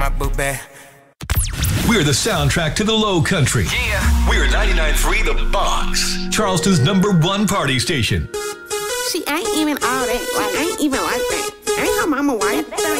We're the soundtrack to the Low Country. Yeah. We're 99.3 The Box, Charleston's #1 party station. She ain't even all that. Like, ain't even like that. Ain't her mama white.